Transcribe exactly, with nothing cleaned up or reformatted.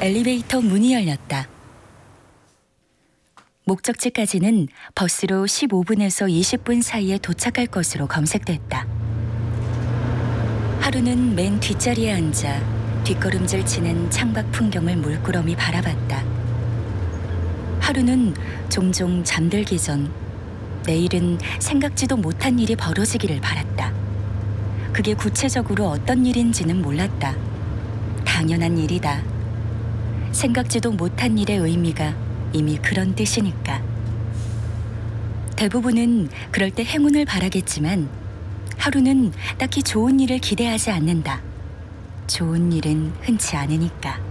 엘리베이터 문이 열렸다. 목적지까지는 버스로 십오 분에서 이십 분 사이에 도착할 것으로 검색됐다. 하루는 맨 뒷자리에 앉아 뒷걸음질 치는 창밖 풍경을 물끄러미 바라봤다. 하루는 종종 잠들기 전 내일은 생각지도 못한 일이 벌어지기를 바랐다. 그게 구체적으로 어떤 일인지는 몰랐다. 당연한 일이다. 생각지도 못한 일의 의미가 이미 그런 뜻이니까. 대부분은 그럴 때 행운을 바라겠지만 하루는 딱히 좋은 일을 기대하지 않는다. 좋은 일은 흔치 않으니까.